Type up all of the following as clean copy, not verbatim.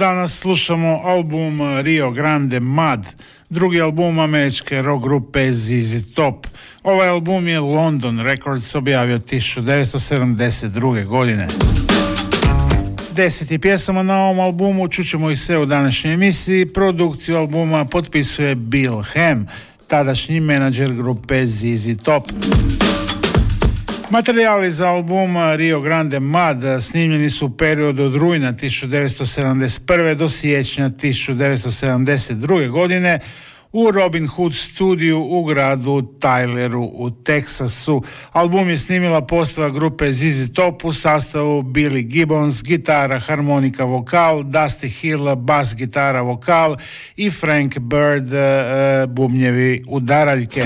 Danas slušamo album Rio Grande Mud, drugi album američke rock grupe ZZ Top. Ovaj album je London Records objavio 1972. godine. 10 pjesama na ovom albumu, čućemo ih sve u današnjoj emisiji. Produkciju albuma potpisuje Bill Ham, tadašnji menadžer grupe ZZ Top. Materijali za album Rio Grande Mud snimljeni su u periodu od rujna 1971. do siječnja 1972. godine u Robin Hood studiju u gradu Tyleru u Teksasu. Album je snimila postava grupe ZZ Top u sastavu Billy Gibbons, gitara, harmonika, vokal, Dusty Hill, bas, gitara, vokal i Frank Bird, bubnjevi udaraljke.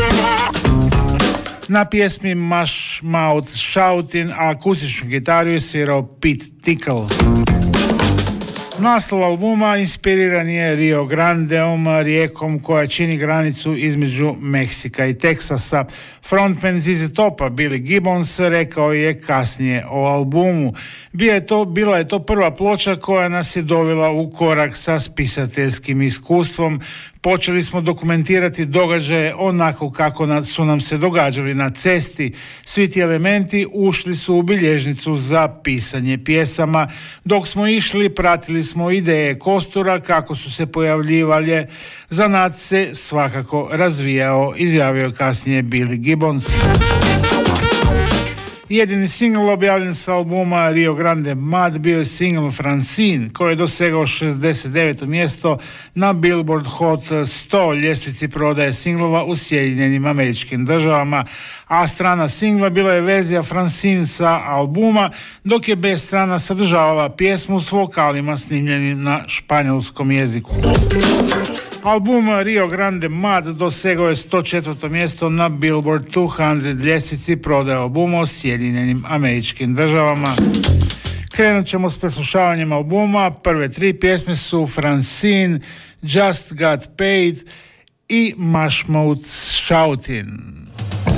Na pjesmi Mush Mouth Shoutin', a akustičnu gitaru je svirao Pete Tickle. Naslov albuma inspiriran je Rio Grandeom, rijekom koja čini granicu između Meksika i Teksasa. Frontman ZZ Topa Billy Gibbons rekao je kasnije o albumu: bila je to prva ploča koja nas je dovela u korak sa spisateljskim iskustvom. Počeli smo dokumentirati događaje onako kako su nam se događali na cesti. Svi ti elementi ušli su u bilježnicu za pisanje pjesama. Dok smo išli, pratili smo ideje kostura kako su se pojavljivale. Zanat se svakako razvijao, izjavio kasnije Billy Gibbons. Jedini singl objavljen sa albuma Rio Grande Mud bio je singl Francine, koji je dosegao 69. mjesto na Billboard Hot 100 ljestvici prodaje singlova u Sjedinjenim Američkim Državama, a strana singla bila je verzija Francine sa albuma, dok je B strana sadržavala pjesmu s vokalima snimljenim na španjolskom jeziku. Album Rio Grande Mud dosegao je 104. mjesto na Billboard 200 ljestvici prodaje albuma u Sjedinjenim Američkim Državama. Krenut ćemo s preslušavanjem albuma. Prve tri pjesme su Francine, Just Got Paid i Mush Mouth Shoutin'.